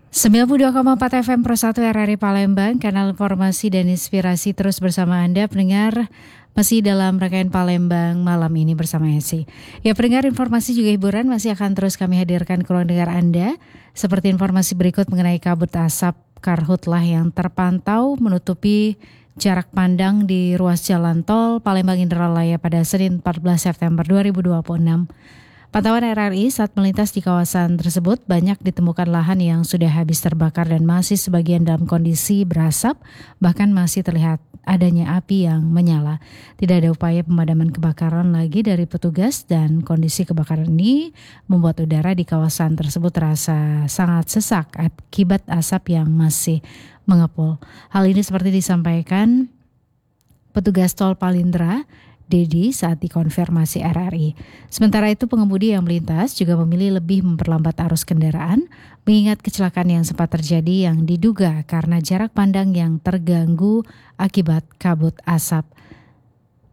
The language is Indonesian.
92,4 FM Pro 1 RRI Palembang, kanal informasi dan inspirasi terus bersama Anda pendengar, masih dalam rangkaian Palembang malam ini bersama Esi. Ya pendengar, informasi juga hiburan masih akan terus kami hadirkan ke ruang dengar Anda. Seperti informasi berikut mengenai kabut asap karhutlah yang terpantau menutupi jarak pandang di ruas jalan tol Palembang Indralaya pada Senin 14 September 2026. Pantauan RRI saat melintas di kawasan tersebut banyak ditemukan lahan yang sudah habis terbakar dan masih sebagian dalam kondisi berasap, bahkan masih terlihat adanya api yang menyala. Tidak ada upaya pemadaman kebakaran lagi dari petugas dan kondisi kebakaran ini membuat udara di kawasan tersebut terasa sangat sesak akibat asap yang masih mengepul. Hal ini seperti disampaikan petugas tol Palindra Dedi saat dikonfirmasi RRI. Sementara itu pengemudi yang melintas juga memilih lebih memperlambat arus kendaraan mengingat kecelakaan yang sempat terjadi yang diduga karena jarak pandang yang terganggu akibat kabut asap.